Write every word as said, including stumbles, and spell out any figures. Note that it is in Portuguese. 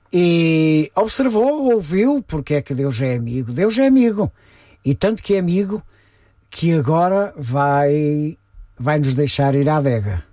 e observou, ouviu, porque é que Deus é amigo. Deus é amigo, e tanto que é amigo que agora vai, vai nos deixar ir à adega.